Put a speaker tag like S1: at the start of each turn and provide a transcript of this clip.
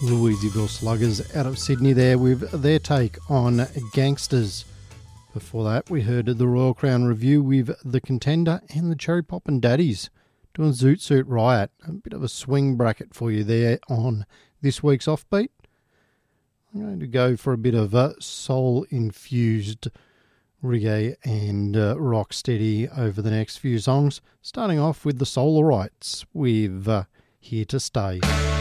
S1: Louisville Sluggers out of Sydney there with their take on Gangsters. Before that, we heard the Royal Crown Review with The Contender and the Cherry Poppin' Daddies doing Zoot Suit Riot. A bit of a swing bracket for you there on this week's Offbeat. I'm going to go for a bit of soul-infused reggae and rock steady over the next few songs, starting off with the Solarites with Here to Stay.